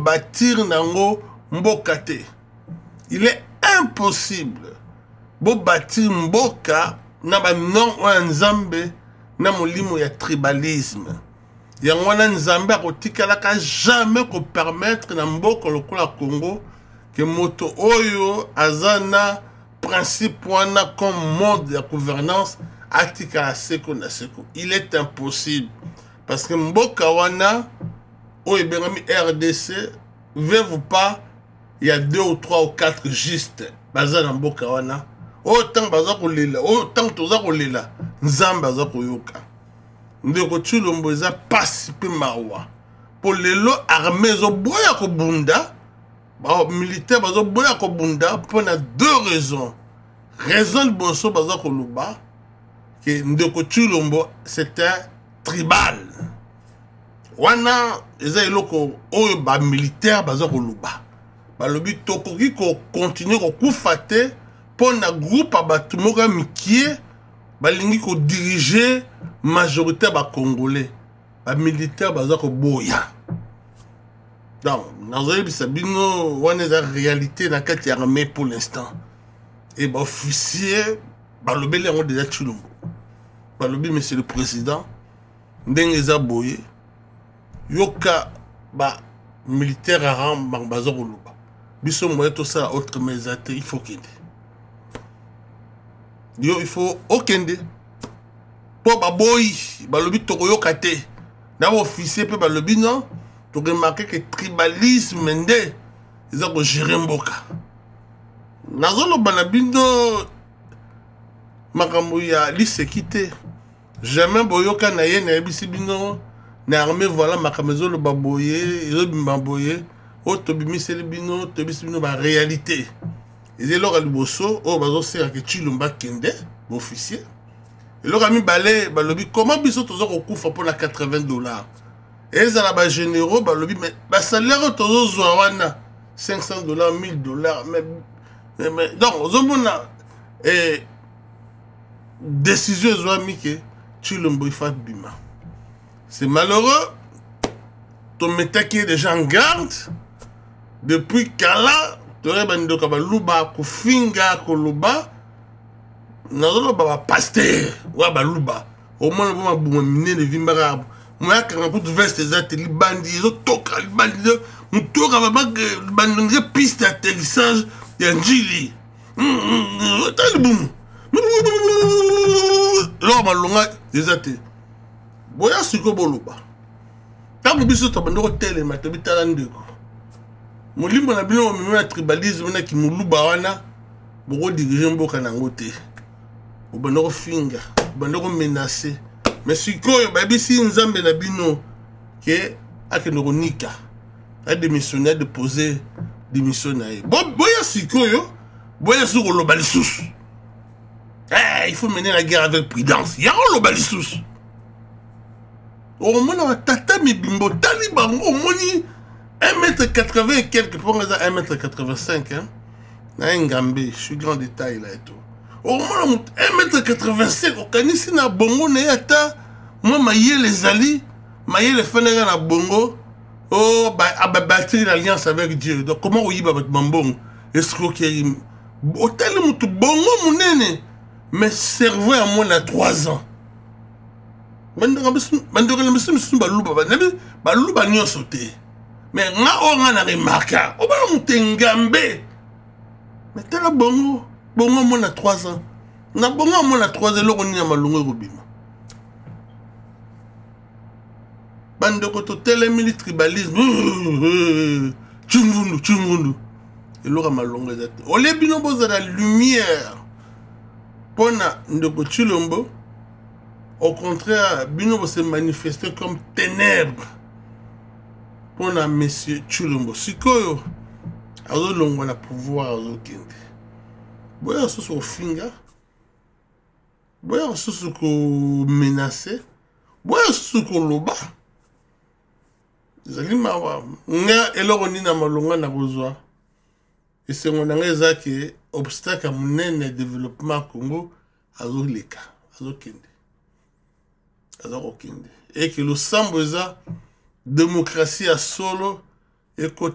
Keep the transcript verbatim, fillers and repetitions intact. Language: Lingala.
bâtir nango mboka te. Il est impossible bo bâtir mboka na ba non wa nzambe na molimo ya tribalisme. Yango wana nzambe akotikalaka jamais ko permettre na mboka lokola Congo que moto oyo azana principe wana comme mode de gouvernance atikala seko na seko. Il est impossible parce que mboka wana oyo bengami R D C veut ou pas, il y a deux ou trois ou quatre juste baza na mboka wana. Autant baza kolela, autant toza kolela, nzambe baza koyoka. Ndeko Tshilombo eza pasi pe mawa. Pour lelo armée zo boya ko bunda, ba militaire bazo boya ko bunda pour na deux raisons. Raison de boso baza ko luba que Ndeko Tshilombo c'était tribal. Wana eza eloko oyo ba militaire baza ko luba. Ba lobi tokoki ko continuer ko kufate pour na groupe abatu moka mikie balingi ko diriger majorité ba congolais ba militaire baza ko boya. Donc nazali bisabino wana eza réalité na kati ya armée pour l'instant. Et ba officier ba lobeli yango déjà Tshilombo. Ba lobi monsieur le président ndenge eza boye yoka ba militaire aram baza ko luba. Biso moye to ça autre mais il faut qu'il Yo, il faut okende. Pour baboy, balobi tokoyoka te. Na officier pe balobi non, to remarquer que tribalisme ndé, ils ont géré mboka. Nazolo banabino makambo ya lisekité. Jamais boyoka na ye na bisi bino na armée voilà makamezo lo baboye, ils ont baboye, o to bimiseli bino, to bisino ba réalité. Et c'est là que Liboso, oh, bazo sert que Tshilombo kende, officier. Et là, mi balé, balobi, comment biso tozo ko kufa pour la quatre-vingts dollars. Et ça là, généraux, balobi, mais ba salaire tozo zwana cinq cents dollars, mille dollars, mais, mais, mais donc, zomona, et décision zwami que Tshilombo fait bima. C'est malheureux, ton métier qui est déjà en garde, depuis Kala, tore bando ka baluba ko finga ko luba nazolo baba pasteur wa baluba au moins ba buma mine de vimbara moya ka ko veste zate li bandi zo toka li bandi mutoka baba bandi piste d'atterrissage ya njili tal bum lo malonga zate boya siko boluba tabu biso to bando ko tele matabi talandeko Molimbo na bino mimena tribalisme na ki muluba wana boko diriger mboka nango te. Obandoko finga, obandoko menacer. Mais sikoyo babisi nzambe na bino ke akenoko nika. A démissionné a déposé démission na ye. Bo boya sikoyo, boya soko loba lisusu. Eh, il faut mener la guerre avec prudence. Ya loba lisusu. O mona tata mi bimbo taliban o moni un mètre quatre-vingts et quelques, pour un mètre quatre-vingt-cinq, hein. Un gambé, je suis grand détail là et tout. Au moins, un mètre quatre-vingt-cinq, au canisi na bongo, ne yata, moi, maïe les alliés, maïe les fenêtres na bongo, oh, bah, bâtir l'alliance avec Dieu. Donc, comment on y va avec Mambong? Est-ce qu'il y a une. Hôtel, moutou, bongo, mon nene, mais cerveau à moi, il a trois ans. Mandora, mandora, monsieur, monsieur, balouba, balouba, n'y a sauté. Mais nga on a remarqué, on va monter ngambe. Mais t'as la bongo, bongo moi na trois ans. Na bongo moi na trois ans, là on y a malongo robima. Bande koto tel tribalisme, chungundu, chungundu. Et là on a malongo zate. On les bino boza la lumière. Pona ndoko Tshilombo, au contraire, bino se manifester comme ténèbres. Pour na monsieur Tshilombo sikoyo azo longo na pouvoir azo kende boya soso finga boya soso ko menacer boya soso ko loba zali mawa nga eloko ni na malonga na kozwa esengo na nga eza ke obstacle munene développement Congo azo leka azo kende azo kende et que le sambo eza démocratie à solo et